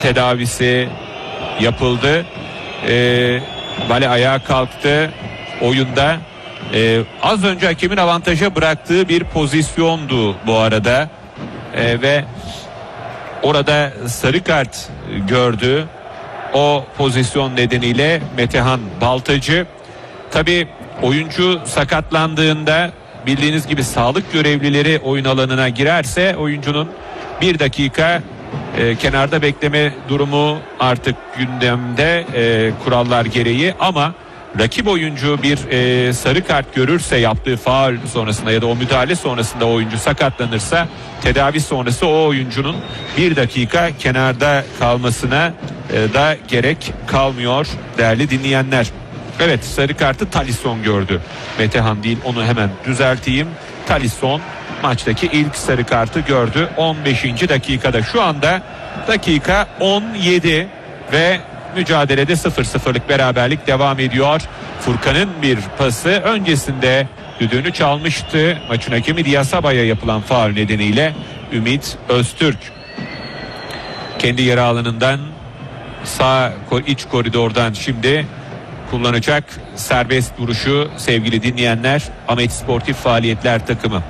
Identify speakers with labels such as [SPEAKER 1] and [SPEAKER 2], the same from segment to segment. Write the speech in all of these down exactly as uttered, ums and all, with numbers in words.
[SPEAKER 1] tedavisi yapıldı. Ee, Bale ayağa kalktı oyunda. Ee, az önce hakemin avantaja bıraktığı bir pozisyondu bu arada. Ee, ve orada sarı kart gördü. O pozisyon nedeniyle Metehan Baltacı. Tabii oyuncu sakatlandığında bildiğiniz gibi sağlık görevlileri oyun alanına girerse oyuncunun bir dakika e, kenarda bekleme durumu artık gündemde e, kurallar gereği, ama rakip oyuncu bir e, sarı kart görürse, yaptığı faul sonrasında ya da o müdahale sonrasında oyuncu sakatlanırsa tedavi sonrası o oyuncunun bir dakika kenarda kalmasına e, da gerek kalmıyor değerli dinleyenler. Evet, sarı kartı Talisson gördü. Metehan değil, onu hemen düzelteyim. Talisson maçtaki ilk sarı kartı gördü on beşinci dakikada. Şu anda dakika on yedi ve mücadelede sıfır sıfırlık beraberlik devam ediyor. Furkan'ın bir pası öncesinde düdüğünü çalmıştı. Maçın hakemi Diyasaba'ya yapılan faul nedeniyle Ümit Öztürk kendi yarı alanından sağ iç koridordan şimdi kullanacak serbest vuruşu sevgili dinleyenler, Ahmet Sportif Faaliyetler takımı.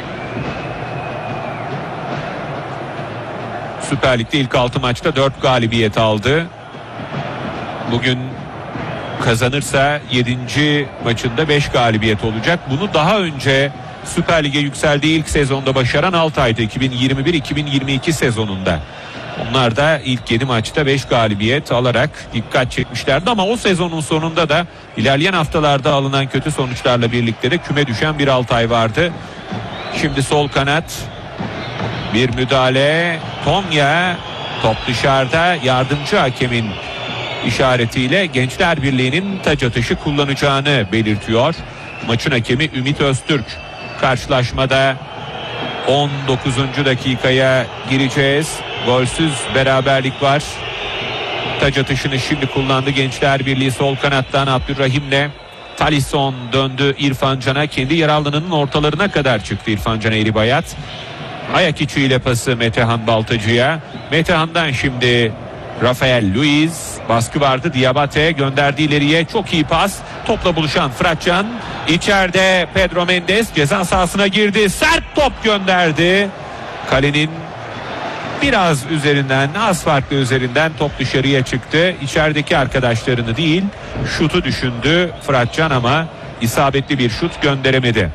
[SPEAKER 1] Süper Lig'de ilk altı maçta dört galibiyet aldı. Bugün kazanırsa yedinci maçında beş galibiyet olacak. Bunu daha önce Süper Lig'e yükseldiği ilk sezonda başaran Altay'dı, iki bin yirmi bir iki bin yirmi iki sezonunda. Onlar da ilk yedi maçta beş galibiyet alarak dikkat çekmişlerdi, ama o sezonun sonunda da ilerleyen haftalarda alınan kötü sonuçlarla birlikte de küme düşen bir Altay vardı. Şimdi sol kanat bir müdahale, Tonya, top dışarıda, yardımcı hakemin işaretiyle Gençler Birliği'nin taç atışı kullanacağını belirtiyor maçın hakemi Ümit Öztürk. Karşılaşmada on dokuzuncu dakikaya gireceğiz. Golsüz beraberlik var. Taç atışını şimdi kullandı Gençler Birliği sol kanattan Abdurrahim'le. Talisson döndü İrfan Can'a, kendi yer alanının ortalarına kadar çıktı İrfan Can Eğribayat. Ayak içiyle pası Metehan Baltacı'ya. Metehan'dan şimdi Rafael Luiz, baskı vardı, Diabate gönderdi ileriye, çok iyi pas, topla buluşan Fıratcan, içeride Pedro Mendes ceza sahasına girdi, sert top gönderdi, kalenin biraz üzerinden, az farklı üzerinden top dışarıya çıktı. İçerideki arkadaşlarını değil, şutu düşündü Fıratcan, ama isabetli bir şut gönderemedi.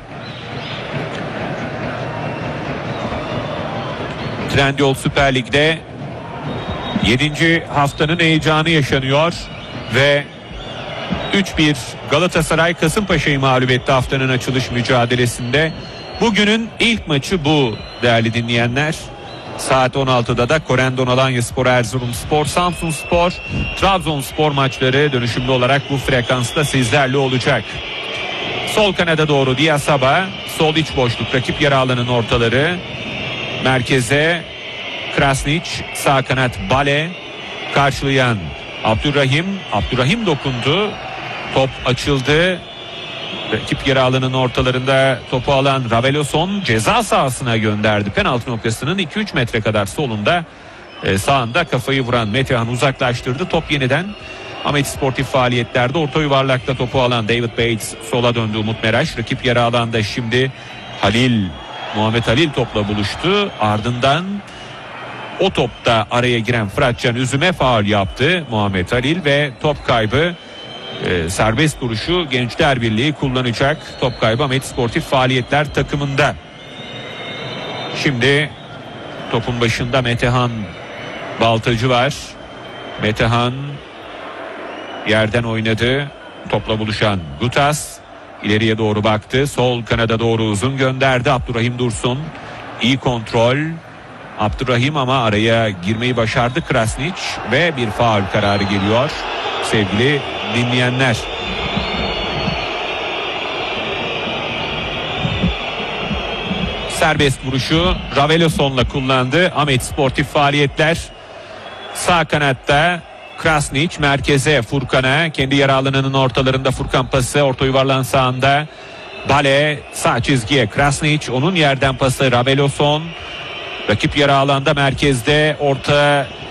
[SPEAKER 1] Trendyol Süper Lig'de yedinci haftanın heyecanı yaşanıyor ve üç bir Galatasaray Kasımpaşa'yı mağlup etti haftanın açılış mücadelesinde. Bugünün ilk maçı bu değerli dinleyenler. Saat on altıda da Korendon Alanyaspor, Erzurumspor, Samsunspor, Trabzonspor maçları dönüşümlü olarak bu frekansta sizlerle olacak. Sol kanada doğru Diyasaba, sol iç boşluk rakip yarı alanın ortaları, merkeze Krasnić, sağ kanat Bale, karşılayan Abdurrahim, Abdurrahim dokundu, top açıldı, rakip yarı alanın ortalarında topu alan Raveloson ceza sahasına gönderdi. Penaltı noktasının iki üç metre kadar solunda, e, sağında kafayı vuran Metehan uzaklaştırdı. Top yeniden Ahmet Sportif Faaliyetlerde orta yuvarlakta topu alan David Bates sola döndü. Umut Meraş rakip yarı alanda şimdi Halil, Muhammed Halil topla buluştu. Ardından o topta araya giren Fıratcan Üzüm'e faul yaptı Muhammed Halil ve top kaybı. Ee, serbest vuruşu Gençler Birliği kullanacak. Top kaybı Ahmet Sportif Faaliyetler takımında. Şimdi topun başında Metehan Baltacı var. Metehan yerden oynadı. Topla buluşan Gutas ileriye doğru baktı. Sol kanada doğru uzun gönderdi. Abdurrahim Dursun. İyi kontrol. Abdurrahim ama araya girmeyi başardı Krasnić ve bir faul kararı geliyor sevgili dinleyenler. Serbest vuruşu Raveloson'la kullandı Ahmet Sportif Faaliyetler. Sağ kanatta Krasnić, merkeze Furkan'a, kendi yarı alanının ortalarında Furkan pası, orta yuvarlağın sağında Bale, sağ çizgiye Krasnić, onun yerden pası Raveloson. Rakip yarı alanda merkezde orta